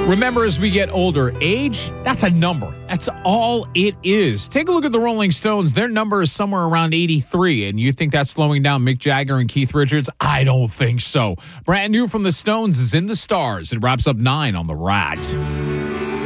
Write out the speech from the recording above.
Remember, as we get older, age, that's a number. That's all it is. Take a look at the Rolling Stones. Their number is somewhere around 83, and you think that's slowing down Mick Jagger and Keith Richards? I don't think so. Brand new from the Stones is In the Stars. It wraps up 9 on The Rat.